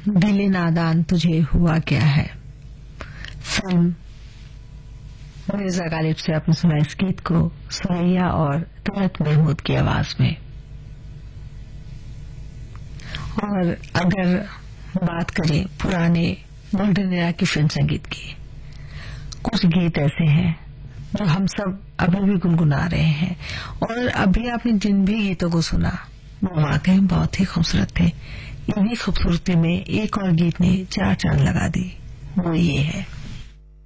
दिले नादान तुझे हुआ क्या है, फिल्म मिर्जा गालिब से आपने सुना इस गीत को सुरैया और तिलक महमूद की आवाज में। और अगर बात करें पुराने गोल्डन एरा की फिल्म संगीत की, कुछ गीत ऐसे हैं जो हम सब अभी भी गुनगुना रहे हैं, और अभी आपने जिन भी गीतों को सुना वो वाकई बहुत ही खूबसूरत थे। इन्हीं खूबसूरती में एक और गीत ने चार चांद लगा दी, वो ये है